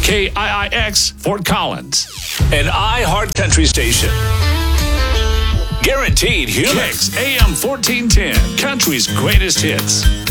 KIIX Fort Collins. An iHeart Country station. Guaranteed humor. Kicks AM 1410, country's greatest hits.